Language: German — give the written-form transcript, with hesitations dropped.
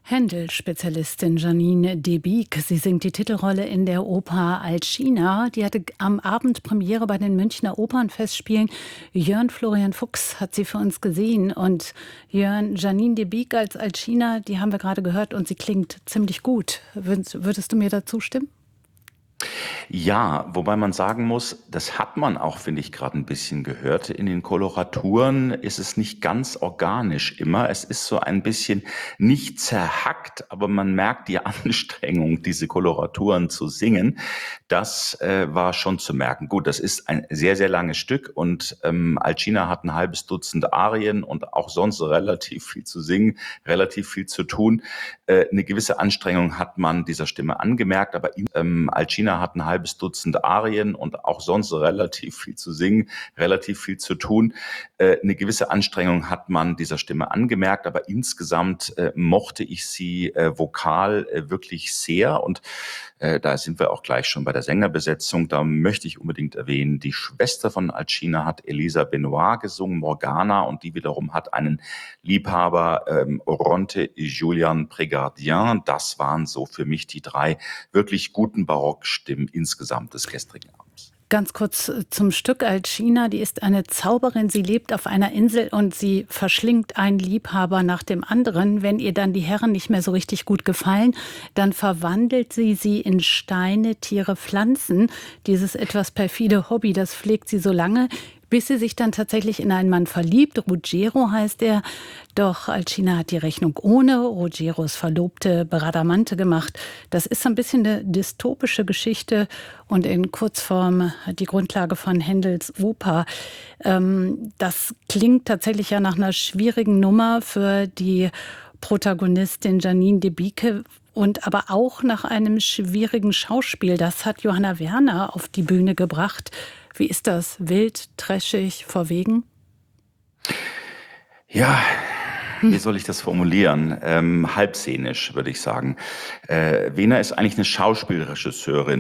Händel-Spezialistin Janine Debicq. Sie singt die Titelrolle in der Oper Alcina. Die hatte am Abend Premiere bei den Münchner Opernfestspielen. Jörn Florian Fuchs hat sie für uns gesehen. Und Jörn, Janine Debicq als Alcina, die haben wir gerade gehört und sie klingt ziemlich gut. Würdest du mir dazu stimmen? Ja, wobei man sagen muss, das hat man auch, finde ich, gerade ein bisschen gehört. In den Koloraturen ist es nicht ganz organisch immer. Es ist so ein bisschen nicht zerhackt, aber man merkt die Anstrengung, diese Koloraturen zu singen. Das war schon zu merken. Gut, das ist ein sehr, sehr langes Stück und Alcina hat ein halbes Dutzend Arien und auch sonst relativ viel zu singen, relativ viel zu tun. Eine gewisse Anstrengung hat man dieser Stimme angemerkt, aber Alcina hat ein halbes Dutzend Arien und auch sonst relativ viel zu singen, relativ viel zu tun. Eine gewisse Anstrengung hat man dieser Stimme angemerkt, aber insgesamt mochte ich sie vokal wirklich sehr und da sind wir auch gleich schon bei der Sängerbesetzung. Da möchte ich unbedingt erwähnen, die Schwester von Alcina hat Elisa Benoit gesungen, Morgana, und die wiederum hat einen Liebhaber, Oronte Julian Prégardien. Das waren so für mich die drei wirklich guten Barockstimmen insgesamt des gestrigen Abends. Ganz kurz zum Stück Alcina. Die ist eine Zauberin. Sie lebt auf einer Insel und sie verschlingt einen Liebhaber nach dem anderen. Wenn ihr dann die Herren nicht mehr so richtig gut gefallen, dann verwandelt sie in Steine, Tiere, Pflanzen. Dieses etwas perfide Hobby, das pflegt sie so lange, bis sie sich dann tatsächlich in einen Mann verliebt. Ruggiero heißt er. Doch Alcina hat die Rechnung ohne Ruggieros Verlobte Bradamante gemacht. Das ist so ein bisschen eine dystopische Geschichte und in Kurzform die Grundlage von Händels Oper. Das klingt tatsächlich ja nach einer schwierigen Nummer für die Protagonistin Janine Debicq und aber auch nach einem schwierigen Schauspiel. Das hat Johanna Werner auf die Bühne gebracht. Wie ist das? Wild, trashig, verwegen? Ja, wie soll ich das formulieren? Halbszenisch, würde ich sagen. Wehner ist eigentlich eine Schauspielregisseurin.